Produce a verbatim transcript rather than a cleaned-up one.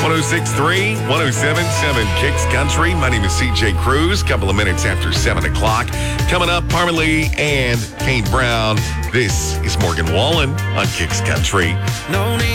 one oh six point three, one oh seven point seven Kicks Country. My name is C J Cruz. Couple of minutes after seven o'clock. Coming up, Parmalee and Kane Brown. This is Morgan Wallen on Kicks Country. No need.